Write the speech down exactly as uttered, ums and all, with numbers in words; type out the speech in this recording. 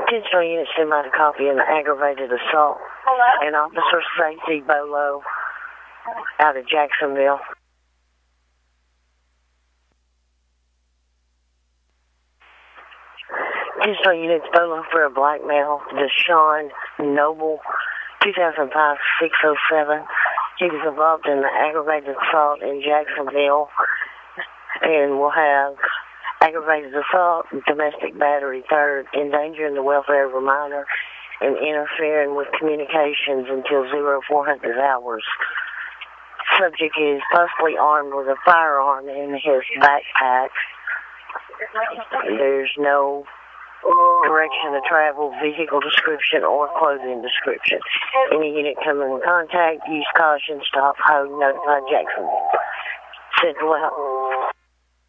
Ten-star unit send out a copy of an aggravated assault. Hello? And Officer Stacy Bolo out of Jacksonville. Ten-star units Bolo for a black male, Deshaun Noble, two thousand five six oh seven. He was involved in the aggravated assault in Jacksonville, and will have aggravated assault, domestic battery third, endangering the welfare of a minor, and interfering with communications until zero four hundred hours. Subject is possibly armed with a firearm in his backpack. There's no direction of travel, vehicle description, or clothing description. Any unit coming in contact, use caution, stop, hold, notify Jacksonville. Central